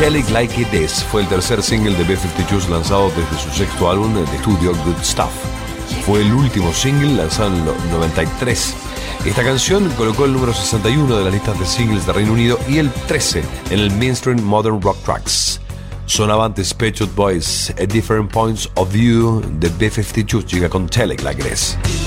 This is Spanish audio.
Tell It Like It Is fue el tercer single de B-52s lanzado desde su sexto álbum de estudio Good Stuff. Fue el último single lanzado en el 93. Esta canción colocó el número 61 de las listas de singles de Reino Unido y el 13 en el Mainstream Modern Rock Tracks. Sonaba antes Pet Shop Boys, A Different Points of View de B-52s llega con Tell It Like It Is.